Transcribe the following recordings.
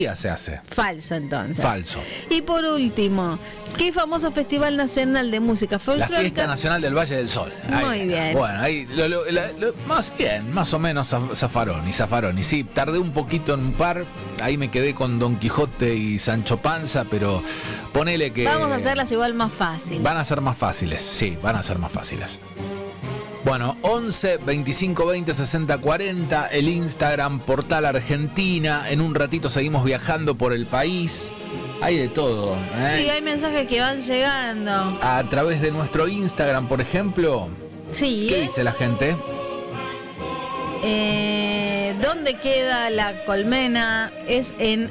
se hace. Falso, entonces. Falso. Y por último, ¿qué famoso Festival Nacional de Música La Folclórica? Fiesta Nacional del Valle del Sol. Muy bien. Bueno, ahí más o menos Zaffaroni. Sí, tardé un poquito en un par. Ahí me quedé con Don Quijote y Sancho Panza, pero ponele que... Vamos a hacerlas igual más fácil. Van a ser más fáciles, sí, van a ser más fáciles. Bueno, 11 25 20 60 40, el Instagram, Portal Argentina. En un ratito seguimos viajando por el país. Hay de todo, ¿eh? Sí, hay mensajes que van llegando. A través de nuestro Instagram, por ejemplo. Sí. ¿Qué dice la gente? ¿Dónde queda la colmena? Es en...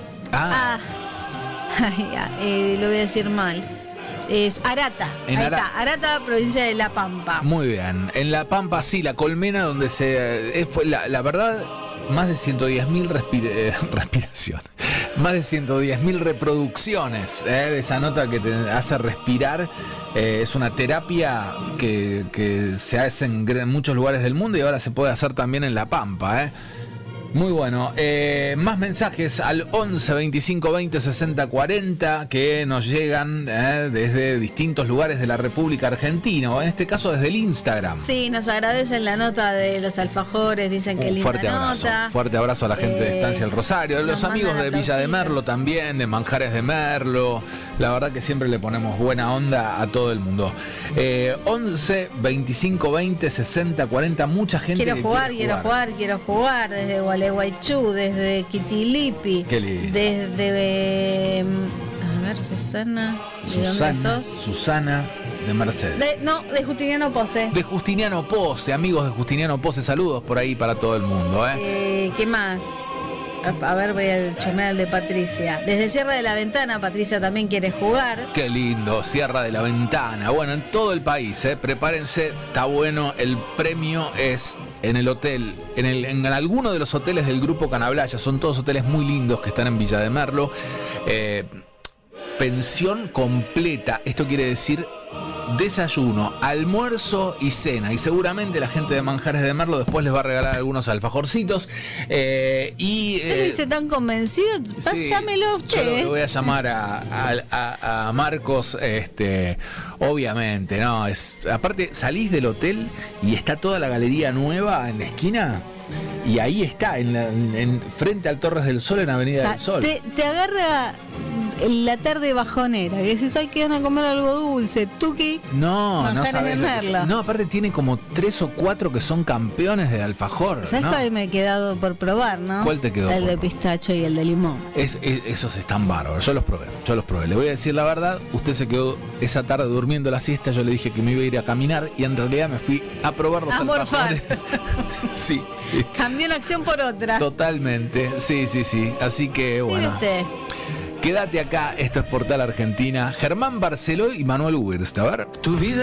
lo voy a decir mal. Es Arata. Ahí está, Arata, provincia de La Pampa. Muy bien. En La Pampa, sí, la colmena donde fue la verdad, más de 110.000 respiraciones. Más de 110.000 reproducciones de esa nota que te hace respirar. Es una terapia que se hace en muchos lugares del mundo y ahora se puede hacer también en La Pampa. Muy bueno. Más mensajes al 11 25 20 60 40 que nos llegan desde distintos lugares de la República Argentina, o en este caso desde el Instagram. Sí, nos agradecen la nota de los alfajores, dicen que linda nota. Fuerte abrazo a la gente de Estancia El Rosario, los amigos de Villa de Merlo también, de Manjares de Merlo. La verdad que siempre le ponemos buena onda a todo el mundo. 11 25 20 60 40, mucha gente. Quiero jugar desde Gualeguaychú, desde Quitilipi. Qué lindo. Desde a ver, Susana. ¿De dónde sos? Susana de Mercedes. De Justiniano Pose. De Justiniano Pose, amigos de Justiniano Pose, saludos por ahí para todo el mundo. ¿Qué más? A ver, voy al chomeal de Patricia. Desde Sierra de la Ventana, Patricia también quiere jugar. Qué lindo, Sierra de la Ventana. Bueno, en todo el país, prepárense, está bueno. El premio es en el hotel, en alguno de los hoteles del Grupo Canablaya. Son todos hoteles muy lindos que están en Villa de Merlo. Pensión completa, esto quiere decir desayuno, almuerzo y cena, y seguramente la gente de Manjares de Merlo después les va a regalar algunos alfajorcitos. ¿Usted lo dice tan convencido? Sí, Llámelo usted. Yo lo voy a llamar a Marcos, obviamente, ¿no? Aparte, salís del hotel y está toda la galería nueva en la esquina. Y ahí está, frente al Torres del Sol, en Avenida del Sol. Te agarra la tarde bajonera, que decís, ay, que van a comer algo dulce, tuki. No sabes. No, aparte tiene como 3 o 4 que son campeones de alfajor. ¿Sabes cuál me he quedado por probar, no? ¿Cuál te quedó? El de pistacho y el de limón. Esos están bárbaros, yo los probé. Le voy a decir la verdad, usted se quedó esa tarde durmiendo la siesta, yo le dije que me iba a ir a caminar y en realidad me fui a probar los alfajores. Sí. Cambió una acción por otra. Totalmente, sí. Así que bueno. Quédate acá, esto es Portal Argentina. Germán Barceló y Manuel Wirst, a ver. Tu vida.